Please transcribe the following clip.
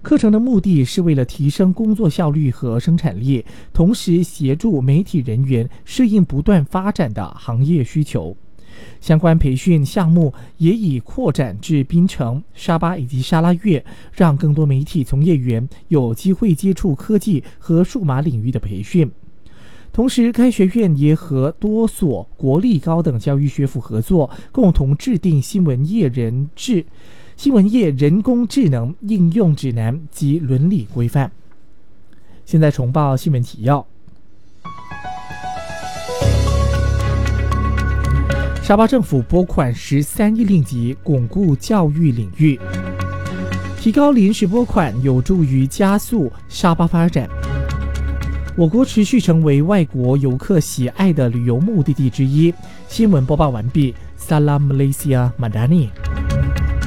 课程的目的是为了提升工作效率和生产力，同时协助媒体人员适应不断发展的行业需求。相关培训项目也已扩展至槟城、沙巴以及沙拉越，让更多媒体从业员有机会接触科技和数码领域的培训。同时，该学院也和多所国立高等教育学府合作，共同制定新闻业人工智能应用指南及伦理规范。现在重报新闻提要。沙巴政府拨款13亿令吉巩固教育领域，提高临时拨款有助于加速沙巴发展。我国持续成为外国游客喜爱的旅游目的地之一。新闻播报完毕。Salam Malaysia Madani。